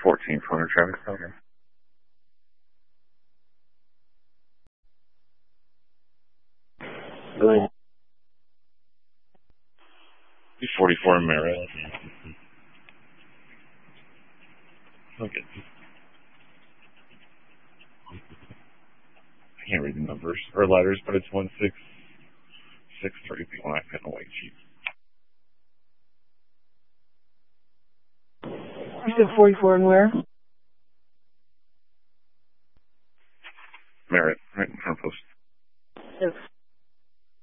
14 Corner Travis County. Go ahead. 44 Merrill. Okay. I can't read the numbers or letters, but it's 1663 people. I couldn't wait, Chief. You said 44 and where?